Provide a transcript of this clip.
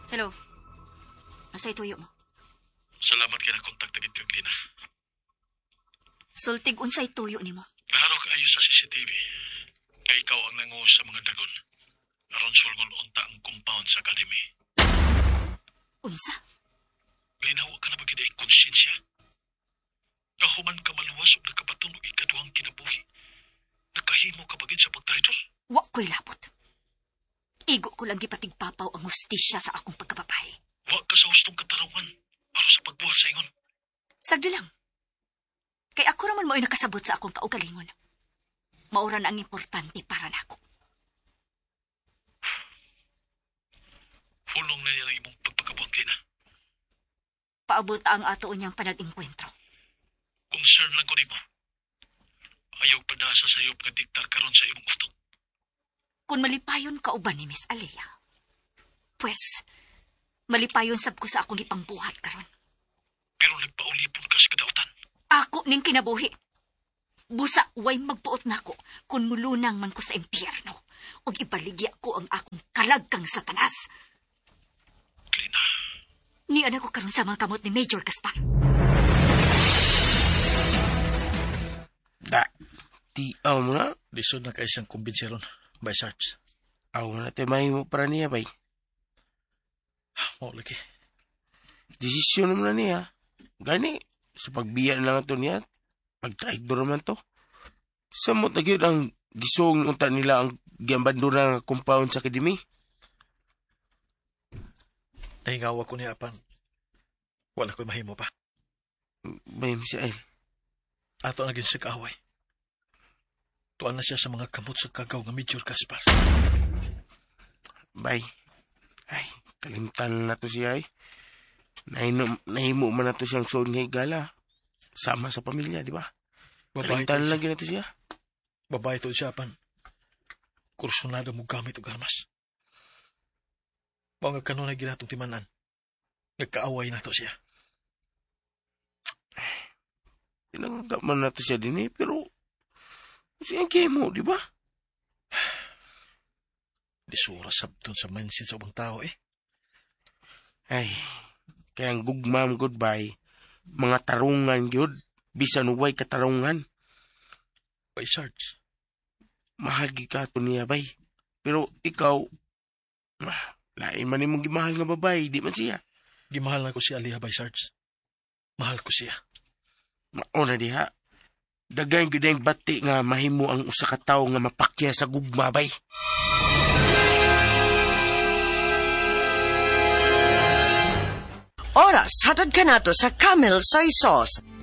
Hello. Nasa'y tuyo mo? Salamat kaya na-contact agad kag Lina. Sultig unsay tuyo nimo? Klaro kaayo sa CCTV. Kaya ikaw ang nanguhos sa mga dagon. Aron sulgon unta ang compound sa academy. Unsa? Lina, wa ka na bagay na konsensya. Kahuman ka maluwas o nakapatunog ikaduhang kinabuhi. Nakahimo ka bagay sa pagtraidor. Wa ko'y labot. Igo ko lang gipatigpapaw ang hustisya sa akong pagkababae. Wa ka sa hustong katarungan para sa pagbuhat sa ingon. Sagdi lang. Kay ako raman mo'y nakasabot sa akong kaugalingon. Maura na ang importante para nako. Hulong na niya ang imong pagpagabot, Lina. Paabot ang ato unyang panag-inkwentro. Concern lang ko nimo. Ayaw padasa sa iyo pagdiktar karon sa imong utok. Kung malipayon ka uban ni Miss Alea, pues, malipayon sab ko sa akong ipangbuhat karon. Pero nagpaulipon ka sa kadautan. Ako ning kinabuhi. Busa, way magpuot na ako kung mulunang man ko sa impyerno o ibaligya ko ang akong kalagkang satanas. Lina. Ni anak ko karon sa mga kamot ni Major Gaspar. Di mo na. Lisod na kaisang kumbinsiron, by Sarge. Aw na tayo mahimo para niya, bay. Mau lagi. Desisyon naman na niya. Gani, sa pagbiya na lang ito niya, pag-traidor naman to. Samot na yun ang gisong unta nila ang giambandura ng compound sa academy. Nahingawa ko niya, Apan. Wala ko'y mahimo pa. Bay, Misael. Ato naging sa kaaway. Tuan na siya sa mga kamot sa kagaw ng Major Gaspar. Bay, ay, kalimtan na to siya, ay. Nahimo man na to siyang soon nga igala. Sama sa pamilya, di ba? Kalimtan lang na to siya. Babae to siya, Apan. Kursunada mo gamit o garmas. Mga kanon na ginatong timanan. Nagkaaway na to siya. Tinanggap man na to siya din, eh, pero siyang kemo, di ba? Di sura sabton sa mindset sa ubang tao, eh. Ay, kaya ang gugmam goodbye, mga tarungan yun, bisan uway katarungan. Bay Sarge. Mahal gikato niya, bay. Pero ikaw, lain man mong gimahal nga babay, di man siya. Gimahal na ko si Aliyah, Bay Sarge. Mahal ko siya. Mauna diha, dagay gyud bati nga mahimo ang usa ka tawo nga mapakya sa gugma, bay. Oras hatod kanato sa Camel Soy Sauce.